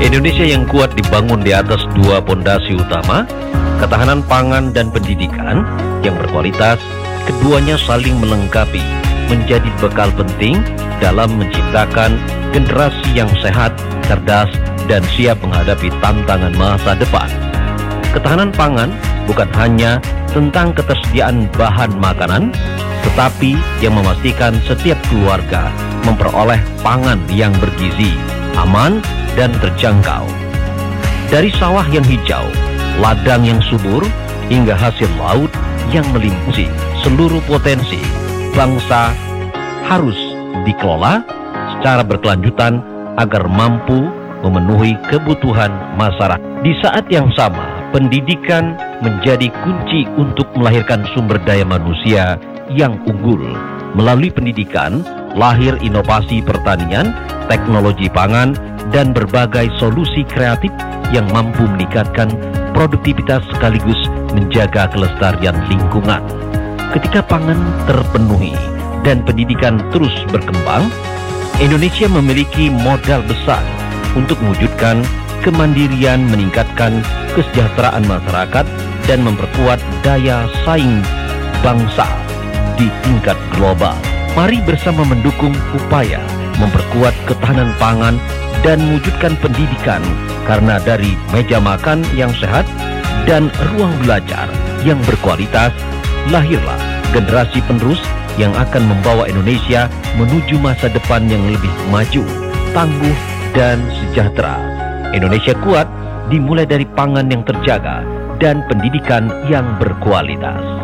Indonesia yang kuat dibangun di atas dua pondasi utama, ketahanan pangan dan pendidikan yang berkualitas. Keduanya saling melengkapi, menjadi bekal penting dalam menciptakan generasi yang sehat, cerdas, dan siap menghadapi tantangan masa depan. Ketahanan pangan bukan hanya tentang ketersediaan bahan makanan, tetapi yang memastikan setiap keluarga memperoleh pangan yang bergizi, aman, dan terjangkau. Dari sawah yang hijau, ladang yang subur, hingga hasil laut yang melimpah, seluruh potensi bangsa harus dikelola secara berkelanjutan agar mampu memenuhi kebutuhan masyarakat. Di saat yang sama, pendidikan menjadi kunci untuk melahirkan sumber daya manusia yang unggul. Melalui pendidikan, lahir inovasi pertanian, teknologi pangan, dan berbagai solusi kreatif yang mampu meningkatkan produktivitas sekaligus menjaga kelestarian lingkungan. Ketika pangan terpenuhi dan pendidikan terus berkembang, Indonesia memiliki modal besar untuk mewujudkan kemandirian, meningkatkan kesejahteraan masyarakat, dan memperkuat daya saing bangsa di tingkat global. Mari bersama mendukung upaya memperkuat ketahanan pangan dan mewujudkan pendidikan, karena dari meja makan yang sehat dan ruang belajar yang berkualitas, lahirlah generasi penerus yang akan membawa Indonesia menuju masa depan yang lebih maju, tangguh, dan sejahtera. Indonesia kuat dimulai dari pangan yang terjaga dan pendidikan yang berkualitas.